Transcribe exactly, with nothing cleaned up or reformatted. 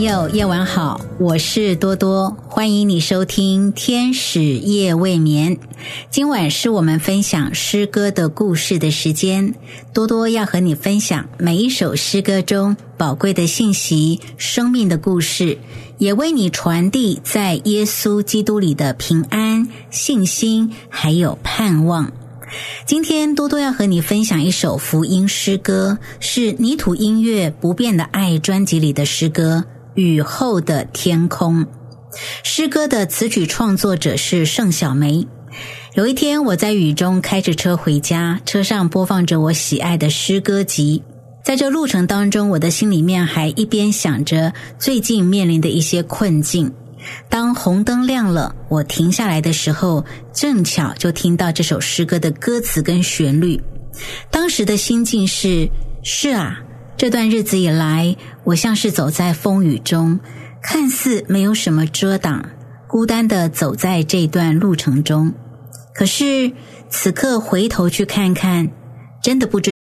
友，夜晚好，我是多多，欢迎你收听天使夜未眠。今晚是我们分享诗歌的故事的时间，多多要和你分享每一首诗歌中宝贵的信息、生命的故事，也为你传递在耶稣基督里的平安、信心还有盼望。今天多多要和你分享一首福音诗歌，是泥土音乐不变的爱专辑里的诗歌雨后的天空。诗歌的词曲创作者是盛小梅。有一天我在雨中开着车回家，车上播放着我喜爱的诗歌集，在这路程当中，我的心里面还一边想着最近面临的一些困境。当红灯亮了，我停下来的时候，正巧就听到这首诗歌的歌词跟旋律。当时的心境是，是啊，这段日子以来，我像是走在风雨中，看似没有什么遮挡，孤单地走在这段路程中。可是此刻回头去看看，真的不知